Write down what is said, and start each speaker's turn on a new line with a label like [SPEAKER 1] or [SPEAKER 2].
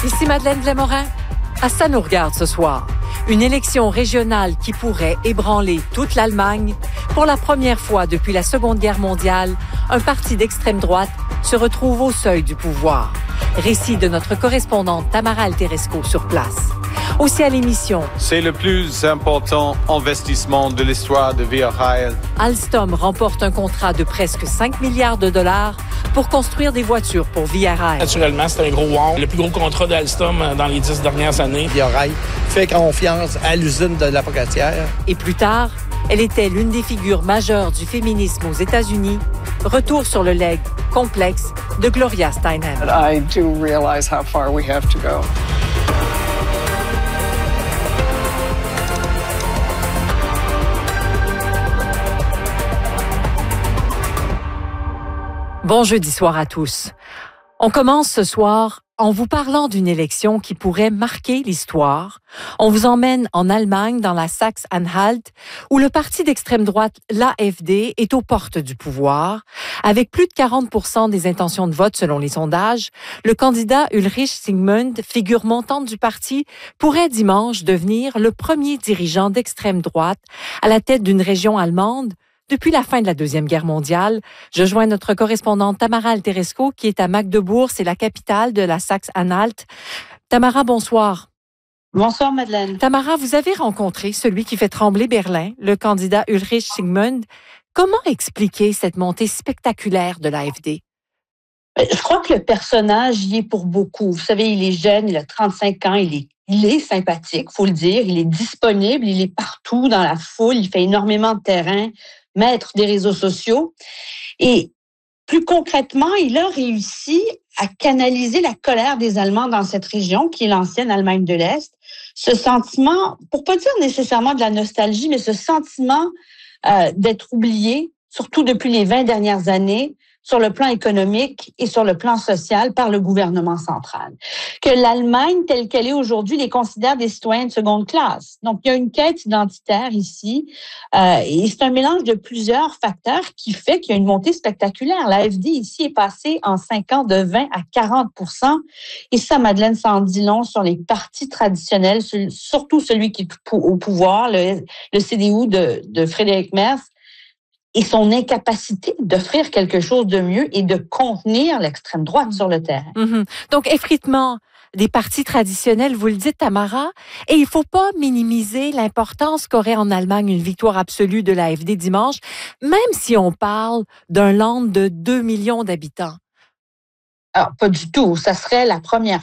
[SPEAKER 1] Ici Madeleine Blais-Morin. À ça nous regarde ce soir. Une élection régionale qui pourrait ébranler toute l'Allemagne. Pour la première fois depuis la Seconde Guerre mondiale, un parti d'extrême droite se retrouve au seuil du pouvoir. Récit de notre correspondante Tamara Alteresco sur place. Aussi à l'émission.
[SPEAKER 2] C'est le plus important investissement de l'histoire de Via Rail.
[SPEAKER 1] Alstom remporte un contrat de presque 5 milliards de dollars pour construire des voitures pour Via Rail.
[SPEAKER 3] Naturellement, c'est un gros wow. Le plus gros contrat d'Alstom dans les 10 dernières années.
[SPEAKER 4] Via Rail fait confiance à l'usine de la Pocatière.
[SPEAKER 1] Et plus tard, elle était l'une des figures majeures du féminisme aux États-Unis. Retour sur le legs complexe de Gloria Steinem.
[SPEAKER 5] I do realize how far we have to go.
[SPEAKER 1] Bon jeudi soir à tous. On commence ce soir en vous parlant d'une élection qui pourrait marquer l'histoire. On vous emmène en Allemagne, dans la Saxe-Anhalt, où le parti d'extrême droite, l'AfD, est aux portes du pouvoir. Avec plus de 40% des intentions de vote selon les sondages, le candidat Ulrich Zygmunt, figure montante du parti, pourrait dimanche devenir le premier dirigeant d'extrême droite à la tête d'une région allemande. Depuis la fin de la Deuxième Guerre mondiale, je joins notre correspondante Tamara Alteresco qui est à Magdebourg, c'est la capitale de la Saxe-Anhalt. Tamara, bonsoir.
[SPEAKER 6] Bonsoir Madeleine.
[SPEAKER 1] Tamara, vous avez rencontré celui qui fait trembler Berlin, le candidat Ulrich Zygmunt. Comment expliquer cette montée spectaculaire de l'AfD?
[SPEAKER 6] Je crois que le personnage y est pour beaucoup. Vous savez, il est jeune, il a 35 ans, il est sympathique, faut le dire. Il est disponible, il est partout dans la foule, il fait énormément de terrain, maître des réseaux sociaux. Et plus concrètement, il a réussi à canaliser la colère des Allemands dans cette région, qui est l'ancienne Allemagne de l'Est. Ce sentiment, pour pas dire nécessairement de la nostalgie, mais ce sentiment d'être oublié, surtout depuis les 20 dernières années, sur le plan économique et sur le plan social par le gouvernement central. Que l'Allemagne, telle qu'elle est aujourd'hui, les considère des citoyens de seconde classe. Donc, il y a une quête identitaire ici et c'est un mélange de plusieurs facteurs qui fait qu'il y a une montée spectaculaire. L'AfD ici est passée en 5 ans de 20 à 40%. Et ça, Madeleine, ça en dit long sur les partis traditionnels, surtout celui qui est au pouvoir, le CDU de Friedrich Merz, et son incapacité d'offrir quelque chose de mieux et de contenir l'extrême droite sur le terrain.
[SPEAKER 1] Mm-hmm. Donc, effritement des partis traditionnels, vous le dites, Tamara, et il ne faut pas minimiser l'importance qu'aurait en Allemagne une victoire absolue de l'AfD dimanche, même si on parle d'un land de 2 millions d'habitants.
[SPEAKER 6] Alors, pas du tout. Ça serait la première